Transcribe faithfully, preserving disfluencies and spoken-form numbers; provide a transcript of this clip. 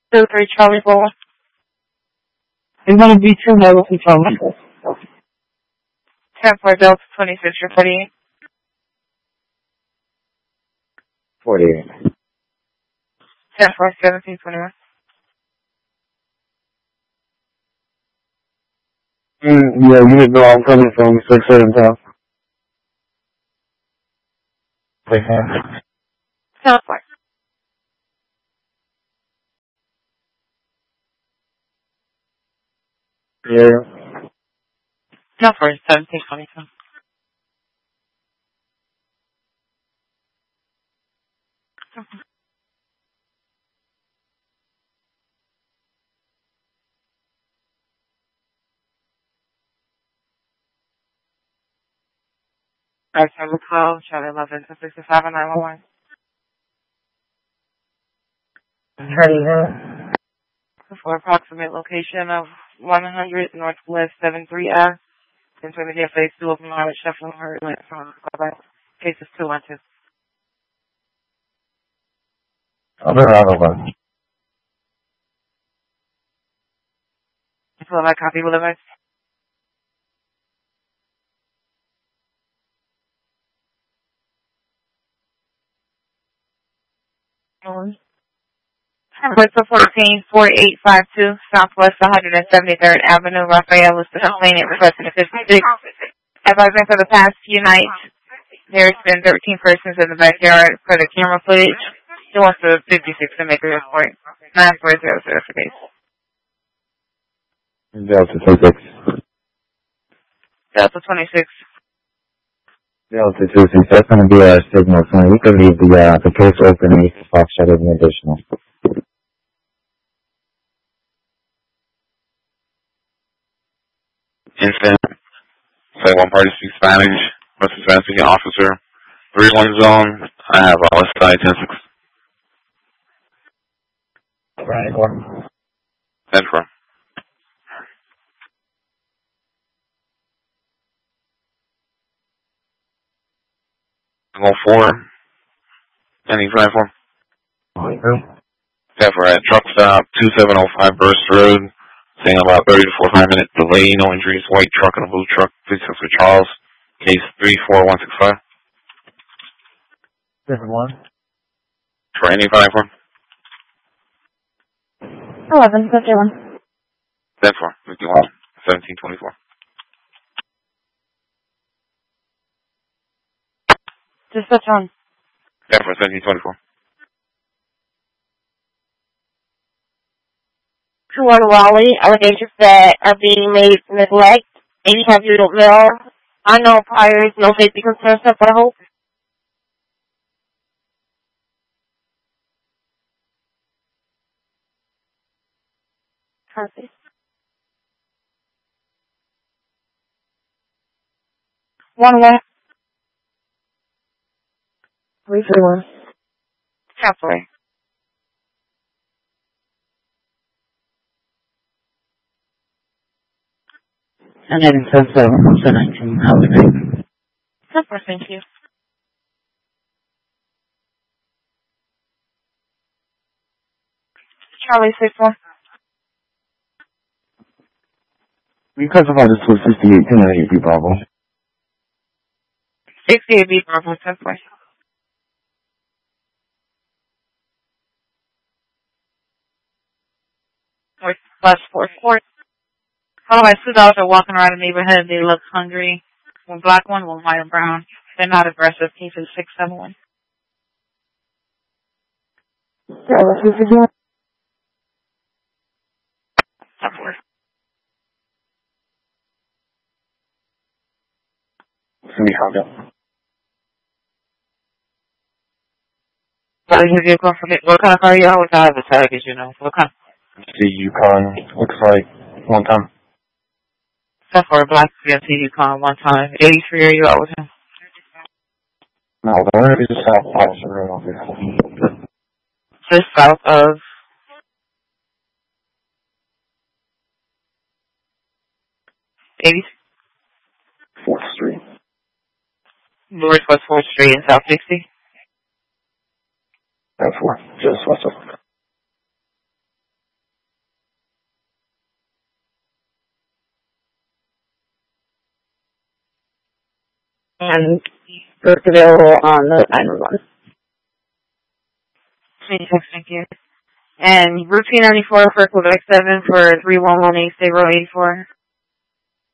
Two three Charlie four. It's going to be two levels for Charlie. Ten four Delta twenty six. You're forty eight. Forty eight. Ten four seventeen twenty one. Mm, yeah, you didn't know I'm coming from six seven pounds. Wait, man. Ten four. Yeah. Ten four seventeen twenty two. Alright, Charlie twelve, Charlie eleven, two sixty five and nine one one. Charlie, huh? For approximate location of one hundred Northwest seven three F. Intermediate phase two open line with Sheffield Heartland from cases two one two. I'll be around over. So I copy with limits. What's the fourteen four eight five two Southwest one hundred seventy-third Avenue, Raphael, Pennsylvania, requesting a fifty-six. As I've been for the past few nights, there's been thirteen persons in the backyard for the camera footage. He wants the fifty-six to make a report. nine four zero zero for days. Delta twenty-six. Delta twenty-six. Delta twenty-six. That's going to be our signal. So we could leave the, uh, the case open and you can fox shut it in additional. Infant. Say one party speaks Spanish. Western Spanish speaking officer. three one zone. I have uh, West Side ten six. Right, one. ten four. Go four. Ending five four. ten four at truck stop two seven oh five Burst Road. Saying about thirty to forty-five minute delay. No injuries. White truck and a blue truck. fifty-six for Charles. Case three four one six five. Different one. For ending five four. eleven fifty-one. ten four. fifty-one. seventeen twenty-four. Dispatch on. ten four seventeen twenty-four. Two on Raleigh, allegations that are being made neglect, eighty-five year old male, unknown priors, no safety concerns, I hope. Perfect. One one. Three three one. Halfway. And then ten seven, seventeen, holiday. Super, thank you. Charlie six one. Because of all this was sixty-eight, ten eighty Bravo. sixty-eight B Bravo, ten four. North West fourth Court. All my two dogs are walking around the neighborhood. They look hungry. One black one, one white and brown. They're not aggressive. Case is six seven one. Yeah, what's this again? ten four. Cindy Honda. What is your vehicle for me? What kind of car are you on? What kind of a tag is you know? What kind? The Yukon. Looks like one time. Except for a black C F T Yukon one time. eighty-three, are you out with him? No, the one is South Paulson Road, obviously. Just south of eighty fourth Street. Northwest fourth Street and South sixty. That's four. Just west of. and first available on the nine one one. Thank you. And route two ninety-four for Quebec seven for three one one eight, stay row eighty-four.